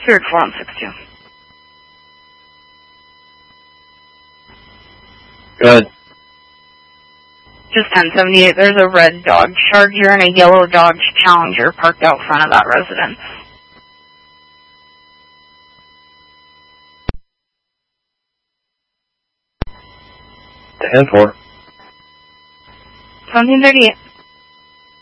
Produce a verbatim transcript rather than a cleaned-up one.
Spirit four one six two. Go ahead. Just ten seventy-eight, there's a red Dodge Charger and a yellow Dodge Challenger parked out front of that residence. ten four. seventeen thirty-eight.